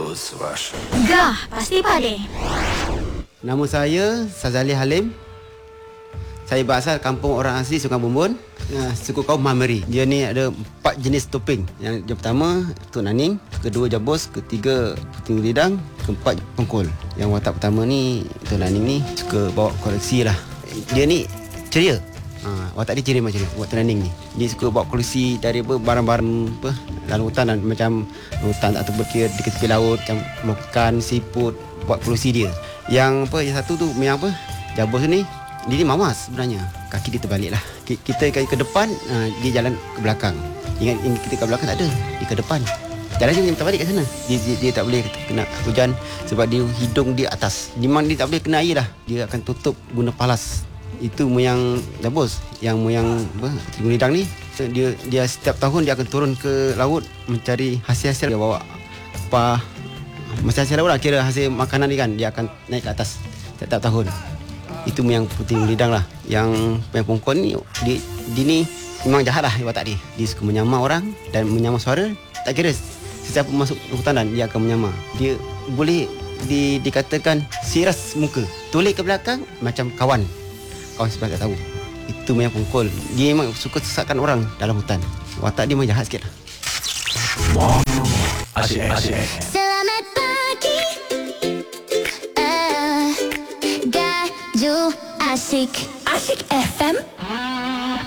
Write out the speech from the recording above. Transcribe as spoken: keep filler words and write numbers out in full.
Girls Rush. Gah, pasti pade. Nama saya Sazali Halim. Saya berasal kampung orang asli Sungai Bumbun, uh, suku kaum Mameri. Dia ni ada empat jenis topeng. Yang, yang pertama Tok Naning, kedua Jabos, ketiga Puting Lidang, keempat Pengkol. Yang watak pertama ni Tok Naning ni suka bawa koleksi lah. Dia ni ceria. Uh, watak dia ceria macam ni, Tok Naning ni. Dia suka bawa koleksi dari apa, barang-barang apa dalam hutan, dan macam hutan atau berkira di tepi laut, macam ikan, siput, buat koleksi dia. Yang apa, yang satu tu yang apa, Jabos ni dia ni mamas sebenarnya. Kaki dia terbalik lah. Kita ke depan, dia jalan ke belakang. Ingat kita ke belakang tak ada, dia ke depan. Jalan je macam terbalik kat sana. Dia, dia, dia tak boleh kena hujan sebab dia hidung dia atas. Memang dia tak boleh kena air lah. Dia akan tutup guna palas. Itu moyang Jabos. Yang moyang apa, Puting Lidang ni, dia dia setiap tahun dia akan turun ke laut mencari hasil-hasil. Dia bawa apa, masa hasil laut lah, kira hasil makanan dia kan, dia akan naik ke atas setiap tahun. Itu yang Puting Lidang lah. Yang yang Pengkol ni, dia, dia ni memang jahat lah watak dia. Dia suka menyamar orang dan menyamar suara. Tak kira sesiapa masuk hutan dan dia akan menyamar. Dia boleh di, dikatakan siras muka, toleh ke belakang macam kawan. Kawan sebelah tak tahu. Itu yang Pengkol. Dia memang suka sesatkan orang dalam hutan. Watak dia memang jahat sikit lah. Wow. Asyik, asyik. Selamat pagi. Uh, Gaju Asik. Asik F M.